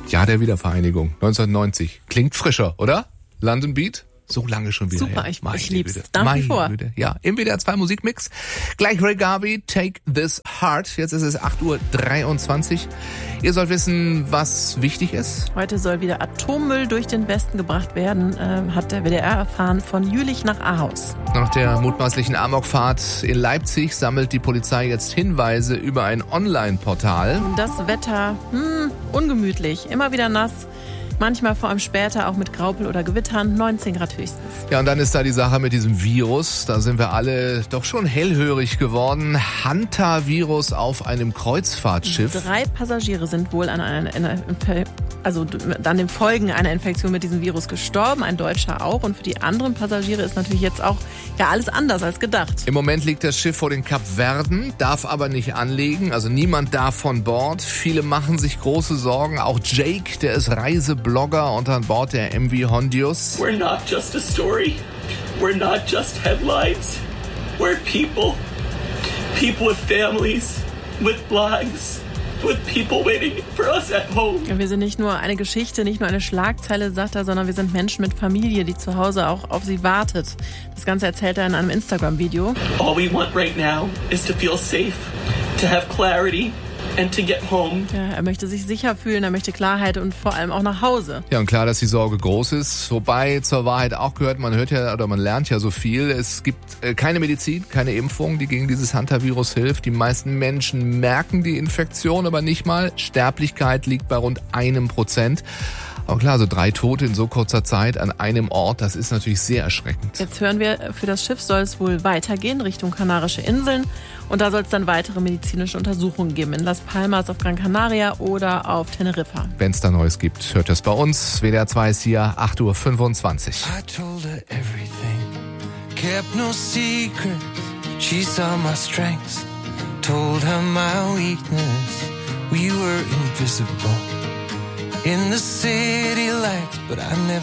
Jahr der Wiedervereinigung, 1990. Klingt frischer, oder? London Beat? So lange schon wieder. Super, her. ich lieb's. Nach wie vor. Ja, im WDR 2 Musikmix. Gleich Ray Garvey, Take This Heart. Jetzt ist es 8:23 Uhr. Ihr sollt wissen, was wichtig ist. Heute soll wieder Atommüll durch den Westen gebracht werden, hat der WDR erfahren, von Jülich nach Ahaus. Nach der mutmaßlichen Amokfahrt in Leipzig sammelt die Polizei jetzt Hinweise über ein Online-Portal. Das Wetter, ungemütlich, immer wieder nass. Manchmal vor allem später auch mit Graupel oder Gewittern, 19 Grad höchstens. Ja, und dann ist da die Sache mit diesem Virus. Da sind wir alle doch schon hellhörig geworden. Hantavirus auf einem Kreuzfahrtschiff. 3 Passagiere sind wohl an den Folgen einer Infektion mit diesem Virus gestorben. Ein Deutscher auch. Und für die anderen Passagiere ist natürlich jetzt auch alles anders als gedacht. Im Moment liegt das Schiff vor den Kapverden, darf aber nicht anlegen. Also niemand darf von Bord. Viele machen sich große Sorgen. Auch Jake, der ist Reiseblogger und an Bord der MV Hondius. We're not just a story. We're not just headlines. We're people. People with families, with lives, with people waiting for us at home. Wir sind nicht nur eine Geschichte, nicht nur eine Schlagzeile, sagt er, sondern wir sind Menschen mit Familie, die zu Hause auch auf sie wartet. Das Ganze erzählt er in einem Instagram-Video. All we want right now is to feel safe, to have clarity. And to get home. Ja, er möchte sich sicher fühlen, er möchte Klarheit und vor allem auch nach Hause. Ja, und klar, dass die Sorge groß ist. Wobei zur Wahrheit auch gehört, man hört ja oder man lernt ja so viel. Es gibt keine Medizin, keine Impfung, die gegen dieses Hantavirus hilft. Die meisten Menschen merken die Infektion, aber nicht mal. Sterblichkeit liegt bei rund 1%. Aber klar, so 3 Tote in so kurzer Zeit an einem Ort, das ist natürlich sehr erschreckend. Jetzt hören wir, für das Schiff soll es wohl weitergehen Richtung Kanarische Inseln. Und da soll es dann weitere medizinische Untersuchungen geben. In Las Palmas auf Gran Canaria oder auf Teneriffa. Wenn es da Neues gibt, hört es bei uns. WDR 2 ist hier, 8:25 Uhr. I told her everything, kept no secret. She saw my strengths, told her my weakness. We were invisible in the city lights, but I never